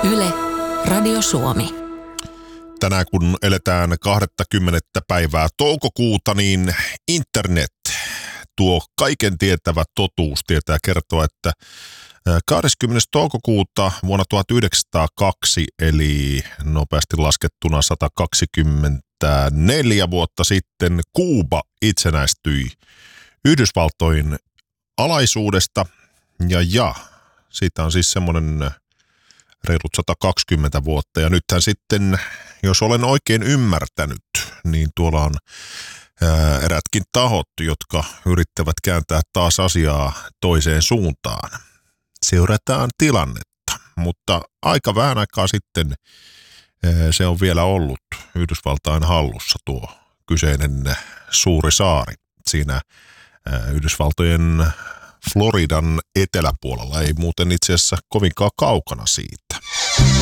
Yle, Radio Suomi. Tänään kun eletään 20. päivää toukokuuta, niin internet, tuo kaiken tietävä totuus, tietää kertoa, että 20. toukokuuta vuonna 1902, eli nopeasti laskettuna 124 vuotta sitten, Kuuba itsenäistyi Yhdysvaltojen alaisuudesta. Ja siitä on siis semmoinen reilut 120 vuotta. Ja nythän sitten, jos olen oikein ymmärtänyt, niin tuolla on erätkin tahot, jotka yrittävät kääntää taas asiaa toiseen suuntaan. Seurataan tilannetta, mutta aika vähän aikaa sitten se on vielä ollut Yhdysvaltain hallussa tuo kyseinen suuri saari siinä Yhdysvaltojen Floridan eteläpuolella, ei muuten itse asiassa kovinkaan kaukana siitä.